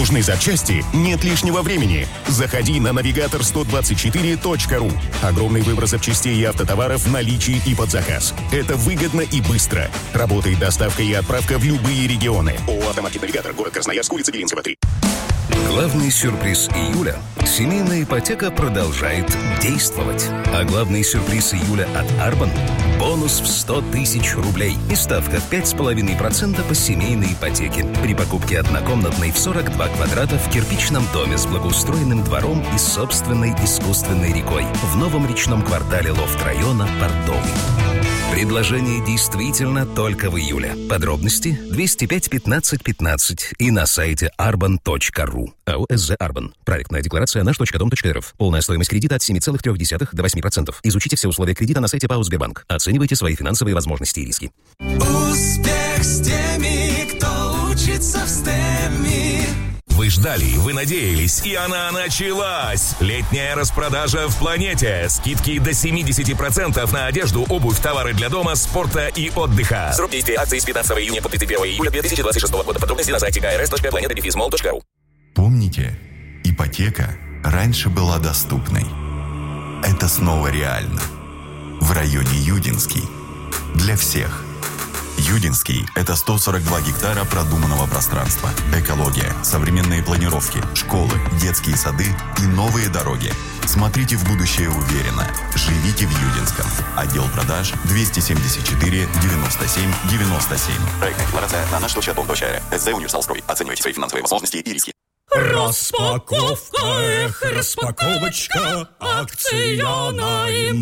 Нужны запчасти? Нет лишнего времени. Заходи на navigator124.ru. Огромный выбор запчастей и автотоваров в наличии и под заказ. Это выгодно и быстро. Работает доставка и отправка в любые регионы. ООО «Автомаркет Навигатор», город Красноярск, улица Белинского, 3. Главный сюрприз июля – семейная ипотека продолжает действовать. А главный сюрприз июля от Арбан – бонус в 100 тысяч рублей и ставка в 5,5% по семейной ипотеке при покупке однокомнатной в 42 квадрата в кирпичном доме с благоустроенным двором и собственной искусственной рекой в новом речном квартале лофт-района Портовый. Предложение действительно только в июле. Подробности 205 15 15 и на сайте arban.ru. АО «СЗ Арбан». Проектная декларация наш.дом.рф. Полная стоимость кредита от 7,3 до 8%. Изучите все условия кредита на сайте ПАО «Сбербанк». Оценивайте свои финансовые возможности и риски. Успех с теми, кто учится в STEM. Вы ждали, вы надеялись, и она началась! Летняя распродажа в «Планете». Скидки до 70% на одежду, обувь, товары для дома, спорта и отдыха. Срок действия акции с 15 июня по 31 июля 2026 года. Подробности на сайте krs.planeta-mall.ru. Помните, ипотека раньше была доступной. Это снова реально. В районе Юдинский. Для всех. Юдинский – это 142 гектара продуманного пространства, экология, современные планировки, школы, детские сады и новые дороги. Смотрите в будущее уверенно. Живите в Юдинском. Отдел продаж 274 97 97. Проектная декларация на наш.дом.рф. СЗ Универсалстрой. Оценивайте свои финансовые возможности и риски. Распаковка, распаковочка, акция на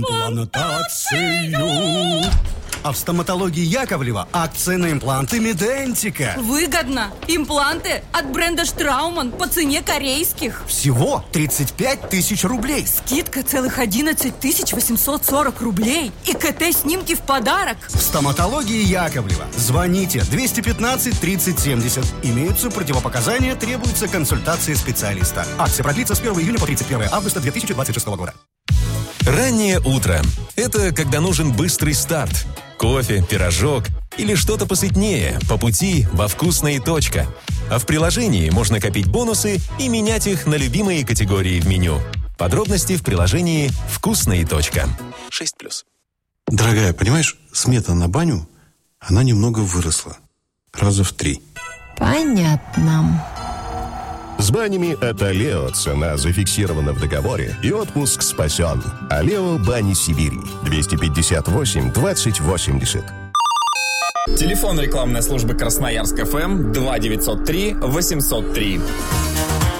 имплантацию. А в стоматологии Яковлева акция на импланты Медентика. Выгодно! Импланты от бренда Штрауман по цене корейских. Всего 35 тысяч рублей. Скидка целых 11 840 рублей. И КТ-снимки в подарок. В стоматологии Яковлева. Звоните 215 30 70. Имеются противопоказания, требуется консультация специалиста. Акция продлится с 1 июня по 31 августа 2026 года. Раннее утро – это когда нужен быстрый старт. Кофе, пирожок или что-то посытнее по пути во «Вкусная точка». А в приложении можно копить бонусы и менять их на любимые категории в меню. Подробности в приложении «Вкусная точка». 6+. Дорогая, понимаешь, смета на баню, она немного выросла. Раза в 3. Понятно. С банями от Алео цена зафиксирована в договоре и отпуск спасен. Алео Бани Сибири. 258 20 80. Телефон рекламной службы Красноярск ФМ 2903 803.